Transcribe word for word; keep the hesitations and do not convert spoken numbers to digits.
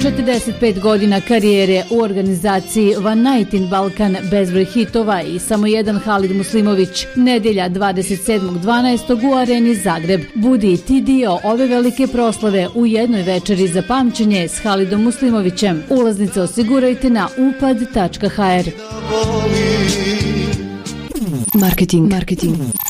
četrdeset pet godina karijere u organizaciji One Night in Balkan, bezbroj hitova i samo jedan Halid Muslimović. Nedjelja dvadeset sedmog dvanaestog u Areni Zagreb. Budi i ti dio ove velike proslave u jednoj večeri za pamćenje s Halidom Muslimovićem. Ulaznice osigurajte na upad tačka ha er. Marketing. Marketing.